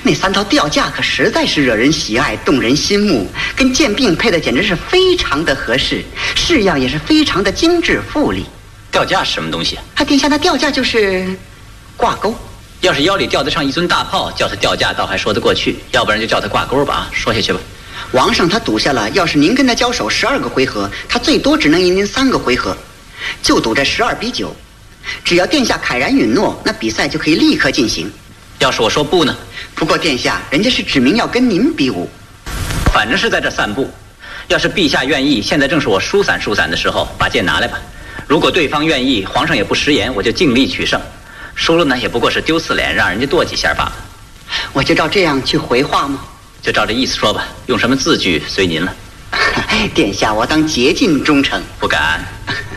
那3套吊架可实在是惹人喜爱，动人心目，跟剑柄配的简直是非常的合适，式样也是非常的精致富丽。 吊架是什么东西？ 殿下，那吊架就是挂钩。 要是腰里吊得上一尊大炮，叫它吊架倒还说得过去，要不然就叫它挂钩吧。说下去吧。 王上他赌下了，要是您跟他交手12个回合，他最多只能赢您3个回合，就赌这12比9。只要殿下慨然允诺，那比赛就可以立刻进行。 要是我说不呢？ 不过殿下，人家是指明要跟您比武， 反正是在这散步。要是陛下愿意，现在正是我疏散的时候，把剑拿来吧。如果对方愿意，皇上也不食言，我就尽力取胜。输了呢，也不过是丢4脸，让人家跺几下罢了。 我就照这样去回话吗？ 就照这意思说吧，用什么字句随您了。 殿下，我当竭尽忠诚。 不敢。